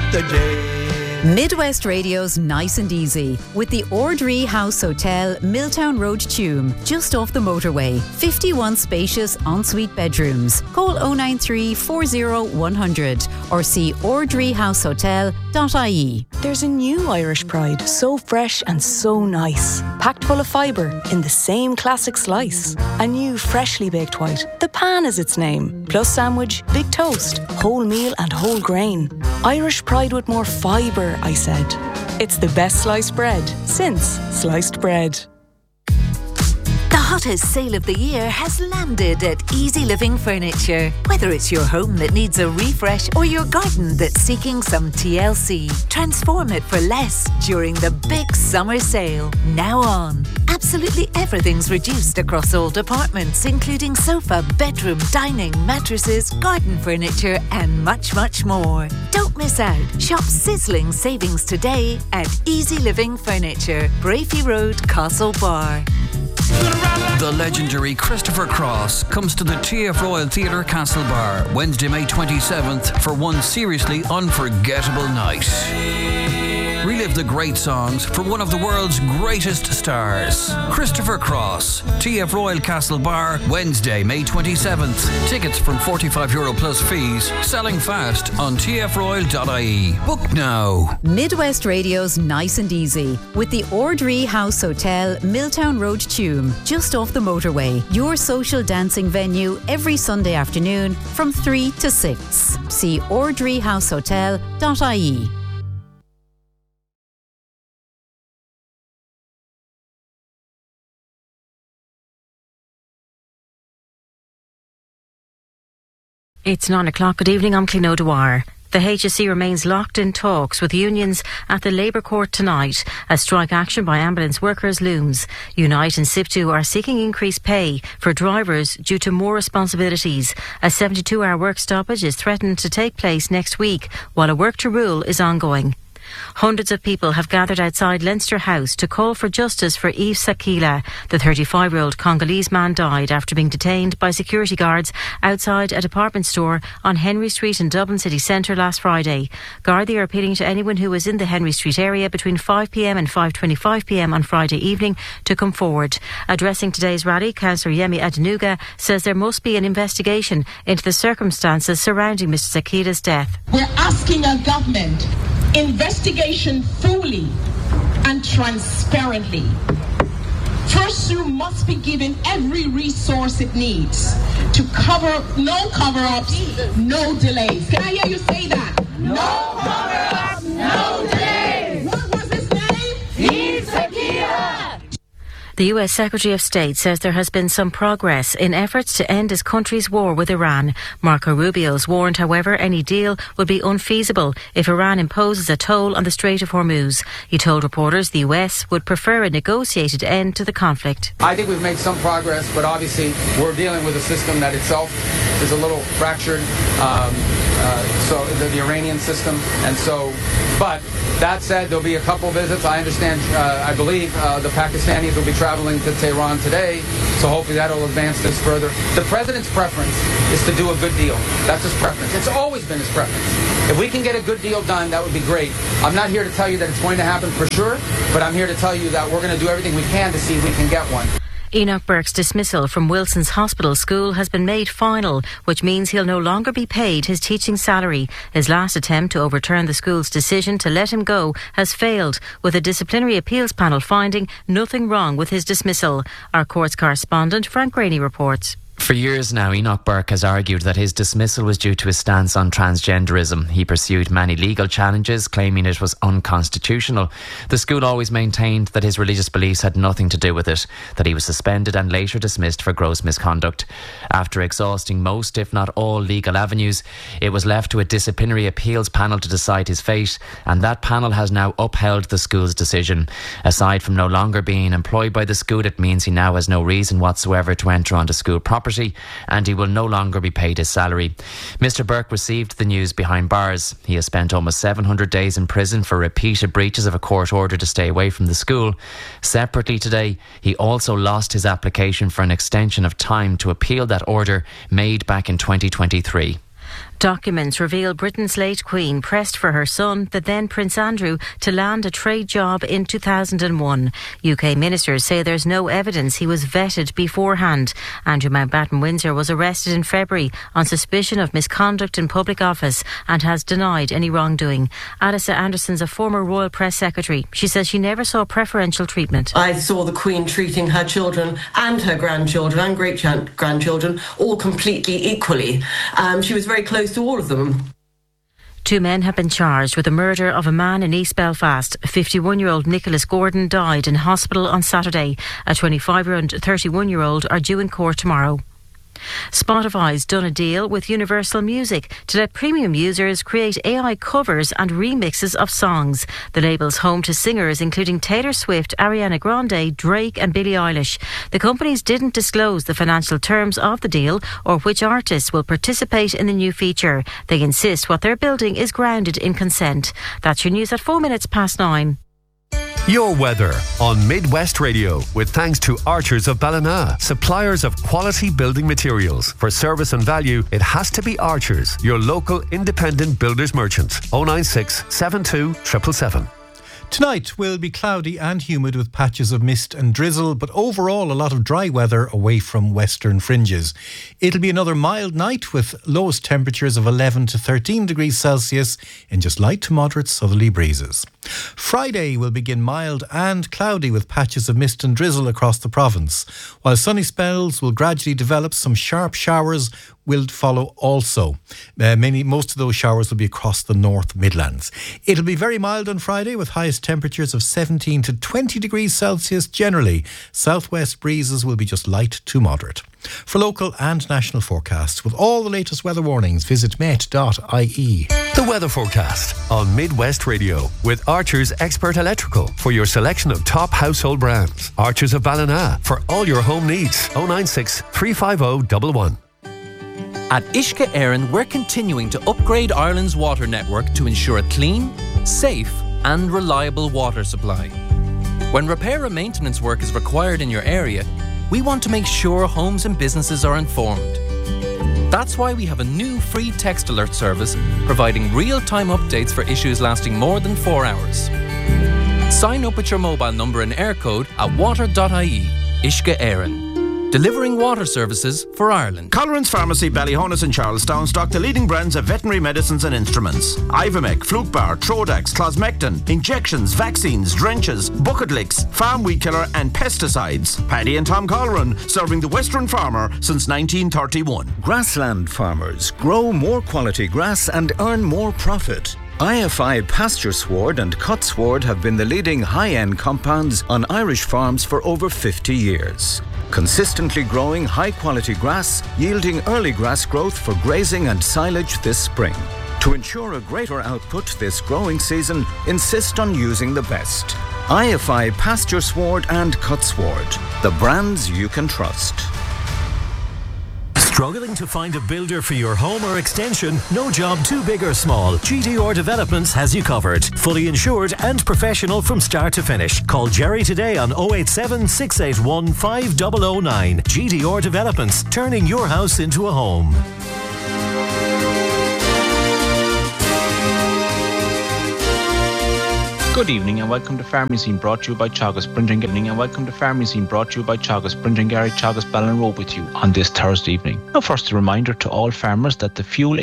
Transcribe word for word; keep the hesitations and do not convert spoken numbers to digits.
the day. Midwest Radio's Nice and Easy with the Ordree House Hotel, Milltown Road, Tuam, just off the motorway. fifty-one spacious ensuite bedrooms. Call oh nine three, four oh, one hundred or see ordree house hotel dot I E. There's a new Irish Pride, so fresh and so nice. Packed full of fibre in the same classic slice. A new freshly baked white, the pan is its name. Plus sandwich, big toast, whole meal and whole grain. Irish Pride with more fibre, I said. It's the best sliced bread since sliced bread. The hottest sale of the year has landed at Easy Living Furniture. Whether it's your home that needs a refresh or your garden that's seeking some T L C, transform it for less during the big summer sale. Now on. Absolutely everything's reduced across all departments, including sofa, bedroom, dining, mattresses, garden furniture and much, much more. Don't miss out. Shop sizzling savings today at Easy Living Furniture, Brafey Road, Castlebar. The legendary Christopher Cross comes to the T F Royal Theatre, Castlebar, Wednesday, May twenty-seventh for one seriously unforgettable night. Relive the great songs from one of the world's greatest stars. Christopher Cross, T F Royal Castlebar, Wednesday, May twenty-seventh. Tickets from forty-five euro plus fees, selling fast on t f royal dot I E. Book now. Midwest Radio's Nice and Easy with the Ordree House Hotel, Milltown Road, Tuam, just off the motorway. Your social dancing venue every Sunday afternoon from three to six. See ordree house hotel dot I E. It's nine o'clock. Good evening, I'm Clino Dwyer. The H S C remains locked in talks with unions at the Labour Court tonight as strike action by ambulance workers looms. Unite and SIPTU are seeking increased pay for drivers due to more responsibilities. A seventy-two hour work stoppage is threatened to take place next week while a work to rule is ongoing. Hundreds of people have gathered outside Leinster House to call for justice for Yves Sakila. The thirty-five-year-old Congolese man died after being detained by security guards outside a department store on Henry Street in Dublin city centre last Friday. Gardaí are appealing to anyone who was in the Henry Street area between five p m and five twenty-five p m on Friday evening to come forward. Addressing today's rally, Councillor Yemi Adenuga says there must be an investigation into the circumstances surrounding Mister Sakila's death. We're asking our government investigation fully and transparently. First, you must be given every resource it needs to cover, no cover-ups, no delays. Can I hear you say that? No cover-ups, no delays. What was his name? Yves Sakila. The U S Secretary of State says there has been some progress in efforts to end his country's war with Iran. Marco Rubio's warned, however, any deal would be unfeasible if Iran imposes a toll on the Strait of Hormuz. He told reporters the U S would prefer a negotiated end to the conflict. I think we've made some progress, but obviously we're dealing with a system that itself is a little fractured. Um, uh, so the, the Iranian system, and so, but that said, there'll be a couple visits. I understand, uh, I believe uh, the Pakistanis will be traveling to Tehran today, so hopefully that'll advance this further. The president's preference is to do a good deal. That's his preference. It's always been his preference. If we can get a good deal done, that would be great. I'm not here to tell you that it's going to happen for sure, but I'm here to tell you that we're going to do everything we can to see if we can get one. Enoch Burke's dismissal from Wilson's Hospital School has been made final, which means he'll no longer be paid his teaching salary. His last attempt to overturn the school's decision to let him go has failed, with a disciplinary appeals panel finding nothing wrong with his dismissal. Our courts correspondent Frank Graney reports. For years now, Enoch Burke has argued that his dismissal was due to his stance on transgenderism. He pursued many legal challenges, claiming it was unconstitutional. The school always maintained that his religious beliefs had nothing to do with it, that he was suspended and later dismissed for gross misconduct. After exhausting most, if not all, legal avenues, it was left to a disciplinary appeals panel to decide his fate, and that panel has now upheld the school's decision. Aside from no longer being employed by the school, it means he now has no reason whatsoever to enter onto school property, and he will no longer be paid his salary. Mister Burke received the news behind bars. He has spent almost seven hundred days in prison for repeated breaches of a court order to stay away from the school. Separately today, he also lost his application for an extension of time to appeal that order made back in twenty twenty-three. Documents reveal Britain's late Queen pressed for her son, the then Prince Andrew, to land a trade job in two thousand one. U K ministers say there's no evidence he was vetted beforehand. Andrew Mountbatten Windsor was arrested in February on suspicion of misconduct in public office and has denied any wrongdoing. Alissa Anderson's a former Royal Press Secretary. She says she never saw preferential treatment. I saw the Queen treating her children and her grandchildren and great-grandchildren all completely equally. Um, she was very close to all of them. Two men have been charged with the murder of a man in East Belfast. fifty-one-year-old Nicholas Gordon died in hospital on Saturday. A twenty-five-year-old and thirty-one-year-old are due in court tomorrow. Spotify's done a deal with Universal Music to let premium users create A I covers and remixes of songs. The label's home to singers including Taylor Swift, Ariana Grande, Drake and Billie Eilish. The companies didn't disclose the financial terms of the deal or which artists will participate in the new feature. They insist what they're building is grounded in consent. That's your news at four minutes past nine. Your weather on Midwest Radio with thanks to Archers of Ballina, suppliers of quality building materials. For service and value, it has to be Archers, your local independent builders merchant. oh nine six, seven two, seven seven seven. Tonight will be cloudy and humid with patches of mist and drizzle, but overall a lot of dry weather away from western fringes. It'll be another mild night with lowest temperatures of eleven to thirteen degrees Celsius and just light to moderate southerly breezes. Friday will begin mild and cloudy with patches of mist and drizzle across the province, while sunny spells will gradually develop. Some sharp showers will follow also. Uh, many, most of those showers will be across the North Midlands. It'll be very mild on Friday with highest temperatures of seventeen to twenty degrees Celsius generally. Southwest breezes will be just light to moderate. For local and national forecasts with all the latest weather warnings, visit met dot I E. The weather forecast on Midwest Radio with Archers Expert Electrical for your selection of top household brands. Archers of Ballina for all your home needs. oh nine six, three five oh, one one. At Uisce Éireann, we're continuing to upgrade Ireland's water network to ensure a clean, safe and reliable water supply. When repair and maintenance work is required in your area, we want to make sure homes and businesses are informed. That's why we have a new free text alert service providing real-time updates for issues lasting more than four hours. Sign up with your mobile number and air code at water dot I E. Uisce Éireann. Delivering water services for Ireland. Colerain's Pharmacy, Ballyhonus and Charlestown stock the leading brands of veterinary medicines and instruments. Ivomec, Flukebar, Trodax, Closmectin, injections, vaccines, drenches, bucket licks, farm weed killer and pesticides. Paddy and Tom Colerain, serving the Western farmer since nineteen thirty-one. Grassland farmers grow more quality grass and earn more profit. I F I Pasture Sward and Cut Sward have been the leading high-end compounds on Irish farms for over fifty years. Consistently growing high-quality grass, yielding early grass growth for grazing and silage this spring. To ensure a greater output this growing season, insist on using the best. I F I Pasture Sward and Cut Sward, the brands you can trust. Struggling to find a builder for your home or extension? No job too big or small. G D R Developments has you covered. Fully insured and professional from start to finish. Call Jerry today on oh eight seven, six eight one, five zero zero nine. G D R Developments, turning your house into a home. Good evening and welcome to Farming Scene, brought to you by Teagasc Brindin Gary and welcome to Farming Scene, brought to you by Teagasc Brindin Gary, Teagasc Ballinrobe with you on this Thursday evening. Now first a reminder to all farmers that the fuel